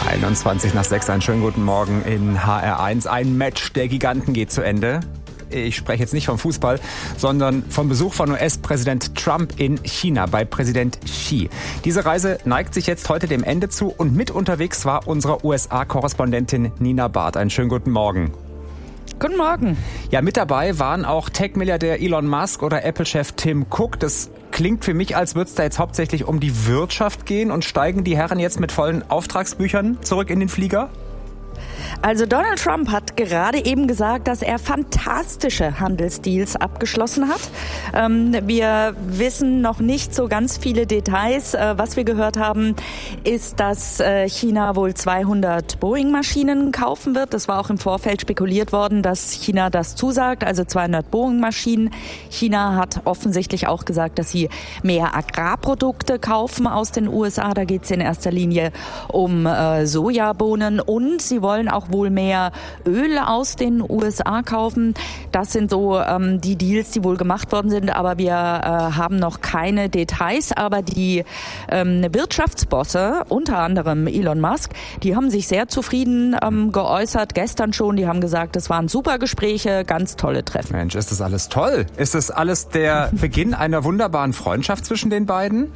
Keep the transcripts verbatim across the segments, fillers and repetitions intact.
einundzwanzig nach sechs, einen schönen guten Morgen in H R eins. Ein Match der Giganten geht zu Ende. Ich spreche jetzt nicht vom Fußball, sondern vom Besuch von U S-Präsident Trump in China bei Präsident Xi. Diese Reise neigt sich jetzt heute dem Ende zu und mit unterwegs war unsere U S A-Korrespondentin Nina Barth. Einen schönen guten Morgen. Guten Morgen. Ja, mit dabei waren auch Tech-Milliardär Elon Musk oder Apple-Chef Tim Cook. Das klingt für mich, als würde es da jetzt hauptsächlich um die Wirtschaft gehen. Und steigen die Herren jetzt mit vollen Auftragsbüchern zurück in den Flieger? Also Donald Trump hat gerade eben gesagt, dass er fantastische Handelsdeals abgeschlossen hat. Ähm, wir wissen noch nicht so ganz viele Details. Äh, was wir gehört haben, ist, dass äh, China wohl zweihundert Boeing-Maschinen kaufen wird. Das war auch im Vorfeld spekuliert worden, dass China das zusagt, also zweihundert Boeing-Maschinen. China hat offensichtlich auch gesagt, dass sie mehr Agrarprodukte kaufen aus den U S A. Da geht es in erster Linie um äh, Sojabohnen und sie wollen auch wohl mehr Öl aus den U S A kaufen. Das sind so ähm, die Deals, die wohl gemacht worden sind, aber wir äh, haben noch keine Details. Aber die ähm, Wirtschaftsbosse, unter anderem Elon Musk, die haben sich sehr zufrieden ähm, geäußert, gestern schon. Die haben gesagt, es waren super Gespräche, ganz tolle Treffen. Mensch, ist das alles toll? Ist das alles der Beginn einer wunderbaren Freundschaft zwischen den beiden?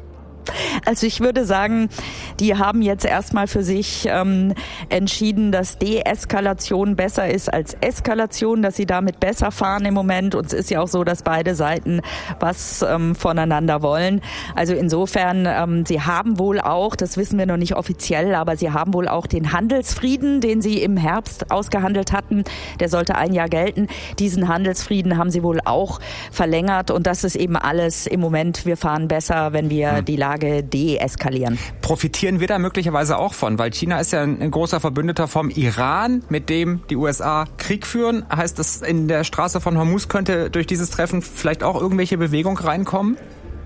Also ich würde sagen, die haben jetzt erstmal für sich ähm, entschieden, dass Deeskalation besser ist als Eskalation, dass sie damit besser fahren im Moment. Und es ist ja auch so, dass beide Seiten was ähm, voneinander wollen. Also insofern, ähm, sie haben wohl auch, das wissen wir noch nicht offiziell, aber sie haben wohl auch den Handelsfrieden, den sie im Herbst ausgehandelt hatten, der sollte ein Jahr gelten. Diesen Handelsfrieden haben sie wohl auch verlängert. Und das ist eben alles im Moment, wir fahren besser, wenn wir hm. die Lage deeskalieren. Profitieren wir da möglicherweise auch von? Weil China ist ja ein großer Verbündeter vom Iran, mit dem die U S A Krieg führen. Heißt das, in der Straße von Hormuz könnte durch dieses Treffen vielleicht auch irgendwelche Bewegung reinkommen?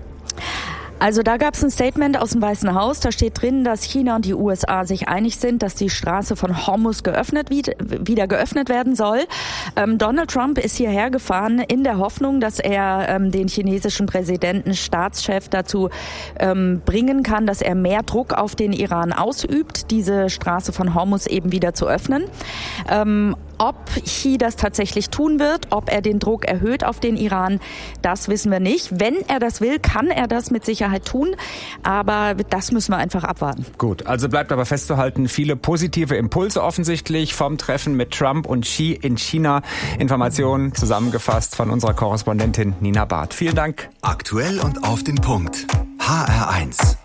Also da gab es ein Statement aus dem Weißen Haus, da steht drin, dass China und die U S A sich einig sind, dass die Straße von Hormuz geöffnet, wieder geöffnet werden soll. Ähm, Donald Trump ist hierher gefahren in der Hoffnung, dass er ähm, den chinesischen Präsidenten, Staatschef dazu ähm, bringen kann, dass er mehr Druck auf den Iran ausübt, diese Straße von Hormuz eben wieder zu öffnen. Ähm, Ob Xi das tatsächlich tun wird, ob er den Druck erhöht auf den Iran, das wissen wir nicht. Wenn er das will, kann er das mit Sicherheit tun, aber das müssen wir einfach abwarten. Gut, also bleibt aber festzuhalten, viele positive Impulse offensichtlich vom Treffen mit Trump und Xi in China. Informationen zusammengefasst von unserer Korrespondentin Nina Barth. Vielen Dank. Aktuell und auf den Punkt. H R eins.